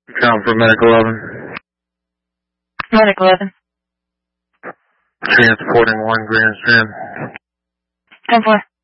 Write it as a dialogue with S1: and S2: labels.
S1: Count for Medic 11.
S2: Medic 11.
S1: Transporting 1 Grand Strand.
S2: 10-4.